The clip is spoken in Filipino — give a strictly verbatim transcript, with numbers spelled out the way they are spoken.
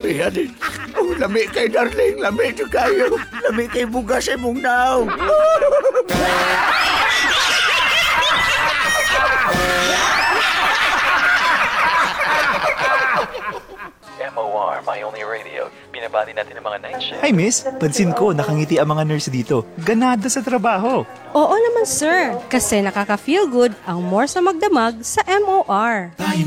Grabe yan eh. Oh, lami kay darling, lami to kayo. Lami kay bugas ay mong naw. M O R, My Only Radio. Binabati natin ang mga night shift. Hi miss, pansin ko nakangiti ang mga nurse dito. Ganada sa trabaho. Oo naman sir, kasi nakaka-feel good ang more sa magdamag sa M O R.